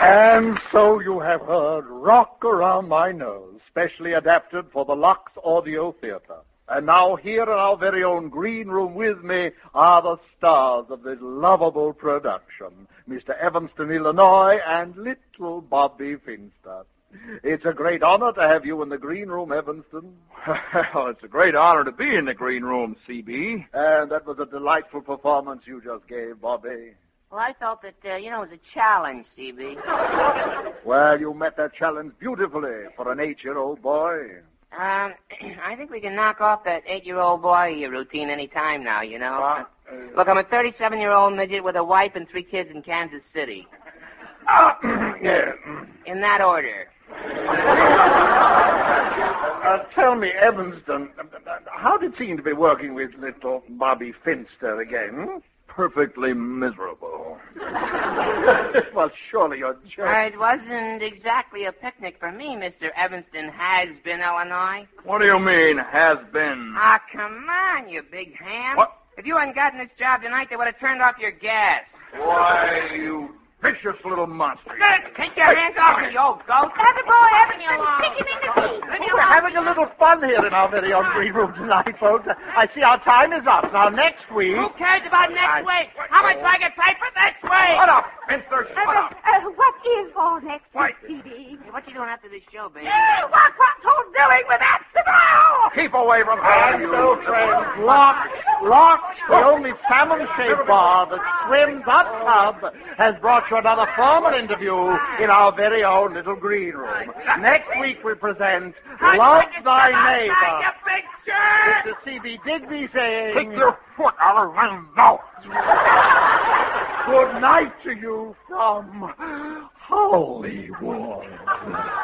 And so you have heard Rock Around My Nose, specially adapted for the Lux Audio Theater. And now here in our very own green room with me are the stars of this lovable production, Mr. Evanston, Illinois, and little Bobby Finster. It's a great honor to have you in the green room, Evanston. Well, it's a great honor to be in the green room, CB. And that was a delightful performance you just gave, Bobby. Well, I felt that, it was a challenge, CB. Well, you met that challenge beautifully for an 8-year-old boy. I think we can knock off that 8-year-old boy routine any time now, you know. Look, I'm a 37-year-old midget with a wife and 3 kids in Kansas City. Yeah. In that order. Tell me, Evanston, how did it seem to be working with little Bobby Finster again? Perfectly miserable. Well, surely you're joking. It wasn't exactly a picnic for me, Mr. Evanston Has-Been, Illinois. What do you mean, has been? Ah, come on, you big ham. What? If you hadn't gotten this job tonight, they would have turned off your gas. Why, you vicious little monster. Take your hands off me, you old goat. Have a boy, having you alone. Stick him in the teeth. We're having a little fun here in our very own green room tonight, folks. I see our time is up. Now, next week... Who cares about next week? How much do I get paid for next week? Shut up, Finster, shut up. What is for next Why? week, CD? Hey, what you doing after this show, baby? What's doing with that cigar? Keep away from her, And you. so, friends, Locks, the only salmon-shaped bar that swims that tub, has brought you another formal interview in our very own little green room. Next week we present Love Thy Neighbor. You big jerk! This is C.B. Digby saying... Take your foot out of my mouth. Good night to you from Hollywood.